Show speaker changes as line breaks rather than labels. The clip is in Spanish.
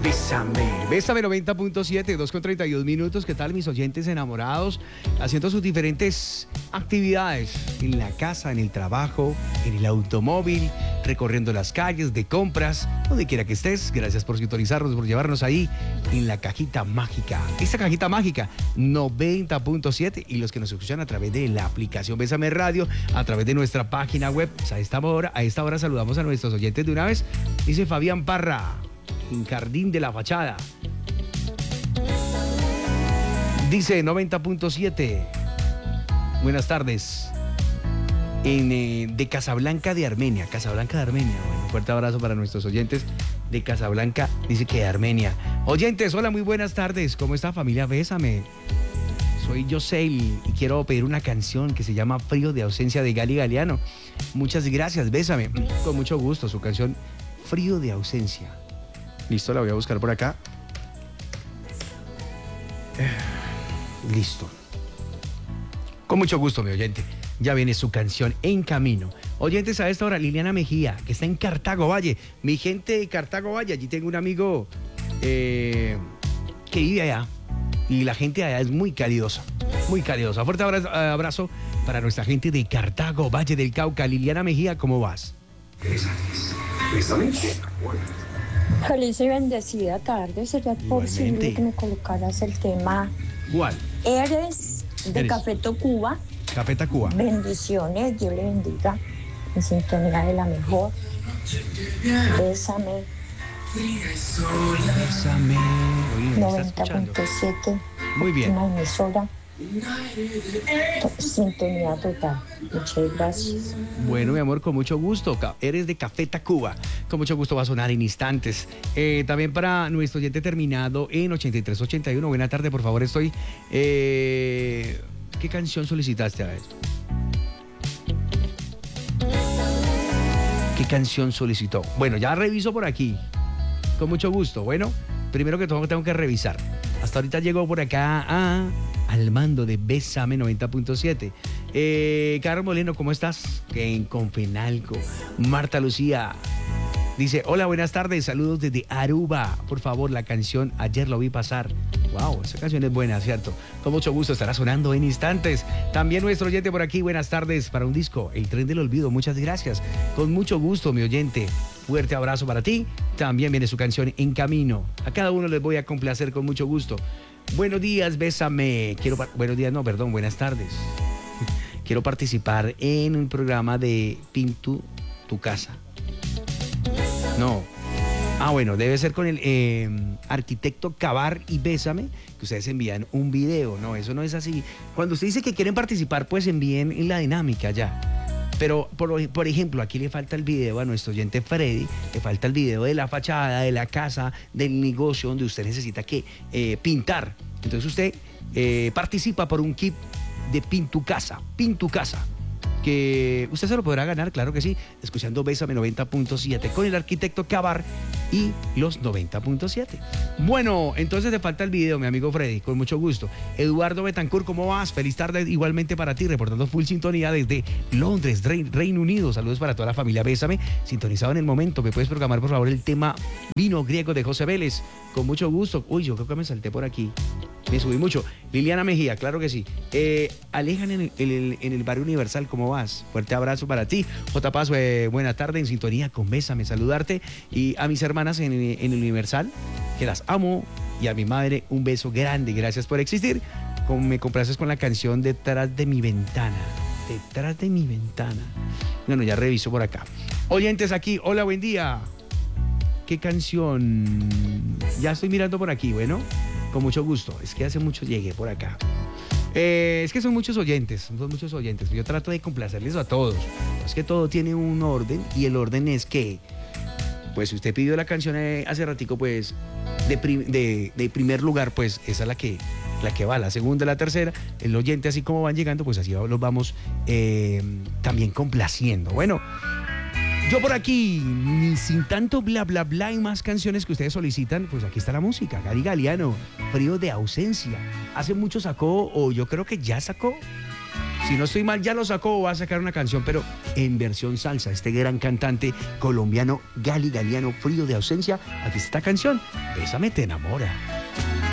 Bésame, Bésame 90.7, 2:32 minutos. ¿Qué tal mis oyentes enamorados? Haciendo sus diferentes actividades en la casa, en el trabajo, en el automóvil, recorriendo las calles, de compras, donde quiera que estés. Gracias por sintonizarnos, por llevarnos ahí en la cajita mágica. Esta cajita mágica 90.7 y los que nos escuchan a través de la aplicación Bésame Radio, a través de nuestra página web. Pues a esta hora saludamos a nuestros oyentes de una vez. Dice Fabián Parra, en Jardín de la Fachada. Dice 90.7. Buenas tardes. De Casablanca de Armenia. Casablanca de Armenia. Bueno, un fuerte abrazo para nuestros oyentes de Casablanca, dice que de Armenia. Oyentes, hola, muy buenas tardes. ¿Cómo está, familia Bésame? Soy Yosel y quiero pedir una canción que se llama Frío de Ausencia de Gali Galeano. Muchas gracias, Bésame. Con mucho gusto, su canción Frío de Ausencia. Listo, la voy a buscar por acá. Listo. Con mucho gusto, mi oyente. Ya viene su canción en camino. Oyentes, a esta hora, Liliana Mejía, que está en Cartago Valle. Mi gente de Cartago Valle, allí tengo un amigo que vive allá. Y la gente de allá es muy calidosa. Muy calidosa. Fuerte abrazo para nuestra gente de Cartago Valle del Cauca. Liliana Mejía, ¿cómo vas?
Feliz y bendecida tarde. ¿Sería posible que me colocaras el tema?
¿Cuál?
Eres de Café Tacuba.
Café Tacuba.
Bendiciones, Dios le bendiga. En sintonía de la mejor. Bésame.
Bésame.
90.7.
Muy bien.
Una emisora. Sintonía total. Muchas gracias.
Bueno, mi amor, con mucho gusto. Eres de Café Tacuba. Con mucho gusto va a sonar en instantes. También para nuestro oyente terminado en 8381. Buena tarde, por favor, estoy... ¿Qué canción solicitaste? A ver. ¿Qué canción solicitó? Bueno, ya reviso por aquí. Con mucho gusto. Bueno, primero que todo tengo que revisar. Hasta ahorita llegó por acá al mando de Bésame 90.7. Carlos Molino, ¿cómo estás? En Confenalco. Marta Lucía dice, hola, buenas tardes, saludos desde Aruba. Por favor, la canción Ayer lo vi pasar. Wow, esa canción es buena, ¿cierto? Con mucho gusto estará sonando en instantes. También nuestro oyente por aquí, buenas tardes, para un disco, El Tren del Olvido, muchas gracias. Con mucho gusto, mi oyente. Fuerte abrazo para ti. También viene su canción En Camino. A cada uno les voy a complacer con mucho gusto. Buenos días, Bésame. Buenos días, no, perdón, buenas tardes. Quiero participar en un programa de Pintu tu casa. No. Bueno, debe ser con el arquitecto Cabar y Bésame, que ustedes envían un video. No, eso no es así. Cuando usted dice que quieren participar, pues envíen en la dinámica ya. Pero, por ejemplo, aquí le falta el video a nuestro oyente Freddy, le falta el video de la fachada, de la casa, del negocio donde usted necesita que pintar. Entonces usted participa por un kit de Pintu Casa, que usted se lo podrá ganar, claro que sí, escuchando Bésame 90.7 con el arquitecto Cabar y los 90.7. Bueno, entonces te falta el video, mi amigo Freddy, con mucho gusto. Eduardo Betancourt, ¿cómo vas? Feliz tarde igualmente para ti, reportando full sintonía desde Londres, Reino Unido. Saludos para toda la familia Bésame, sintonizado en el momento. ¿Me puedes programar, por favor, el tema Vino Griego de José Vélez? Con mucho gusto. Uy, yo creo que me salté por aquí. Me subí mucho. Liliana Mejía, claro que sí. Alejan en el barrio Universal, ¿cómo vas? Fuerte abrazo para ti. J. Paz, buena tarde, en sintonía con Bésame, saludarte. Y a mis hermanas en el Universal, que las amo. Y a mi madre, un beso grande. Gracias por existir. Me complaces con la canción Detrás de mi ventana. Detrás de mi ventana. Bueno, ya reviso por acá. Oyentes aquí, hola, buen día. ¿Qué canción? Ya estoy mirando por aquí, bueno. Con mucho gusto, es que hace mucho llegué por acá. Es que son muchos oyentes. Yo trato de complacerles a todos. Es que todo tiene un orden y el orden es que, pues si usted pidió la canción hace ratico, pues de primer lugar, pues esa es la que va, la segunda, la tercera, el oyente así como van llegando, pues así los vamos también complaciendo. Bueno, yo por aquí, sin tanto bla bla bla y más canciones que ustedes solicitan, pues aquí está la música. Gali Galeano, Frío de Ausencia. Hace mucho sacó, o yo creo que ya sacó, Si no estoy mal, ya lo sacó o va a sacar una canción, pero en versión salsa. Este gran cantante colombiano Gali Galiano, Frío de Ausencia. Aquí está esta canción, Bésame te enamora.